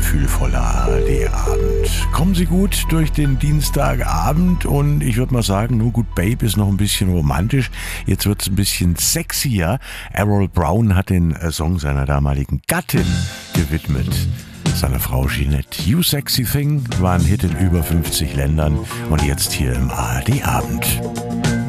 gefühlvoller ARD-Abend. Kommen Sie gut durch den Dienstagabend und ich würde mal sagen, No Good Babe ist noch ein bisschen romantisch. Jetzt wird es ein bisschen sexier. Errol Brown hat den Song seiner damaligen Gattin gewidmet. Seiner Frau Jeanette. You Sexy Thing war ein Hit in über 50 Ländern und jetzt hier im ARD-Abend.